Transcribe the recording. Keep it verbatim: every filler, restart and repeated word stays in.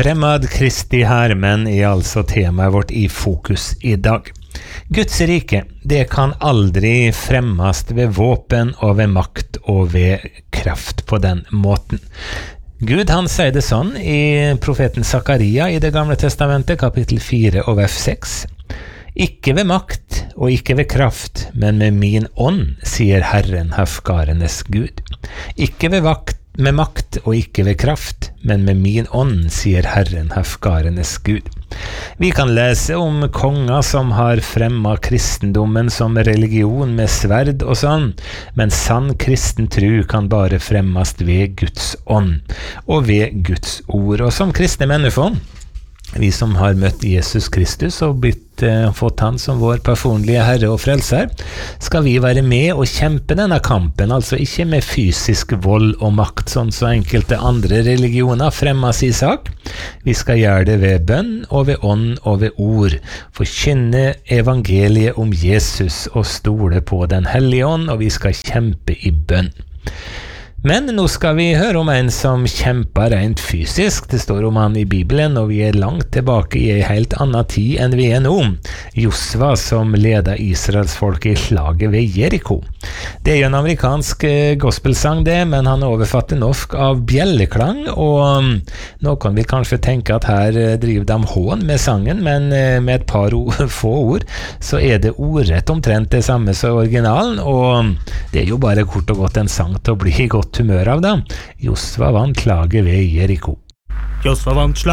Fremmad Kristi hermen er altså temaet vårt i fokus i dag. Guds rike, det kan aldri fremmes ved våpen og ved makt og ved kraft på den måten. Gud han sier det sånn i profeten Zakaria i det gamle testamentet, kapittel fire og vers seks. Ikke ved makt og ikke ved kraft, men med min ånd, sier Herren herskarenes Gud. Ikke ved vakt med makt og ikke ved kraft, men med min ånd, sier Herren herskarenes Gud. Vi kan lese om konger som har fremmet kristendommen som religion med sverd og sånn, men sann kristen tro kan bare fremmes ved Guds ånd og ved Guds ord. Og som kristne mennesker, vi som har møtt Jesus Kristus og blitt, eh, fått han som vår personlige herre og frelser, skal vi være med og kjempe denne kampen, altså ikke med fysisk vold og makt, sånn som enkelte andre religioner fremmer sin sak. Vi skal gjøre det ved bønn og ved ånd og ved ord, forkynne evangeliet om Jesus og stole på den hellige ånd, og vi skal kjempe i bønn. Men nå skal vi høre om en som kjemper rent fysisk. Det står om han i Bibelen, og vi er langt tilbake i en helt annen tid enn vi er nå. Josva som ledet Israels folk i slaget ved Jericho. Det er jo en amerikansk gospelsang det, men han overfatter norsk av bjelleklang, og noen vil kanskje tenke at her driver de hån med sangen, men med et par ord, få ord, så er det ordrett omtrent det samme som originalen, og det er jo bare kort og godt en sang til å bli godt humør av dem. Josva vant slaget ved Jericho. Josva vant slaget